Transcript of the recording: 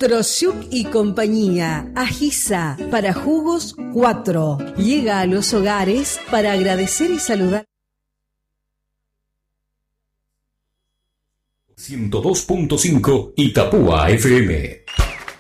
Trosyuk y compañía, Ajiza, para jugos 4. Llega a los hogares para agradecer y saludar. 102.5 Itapúa FM.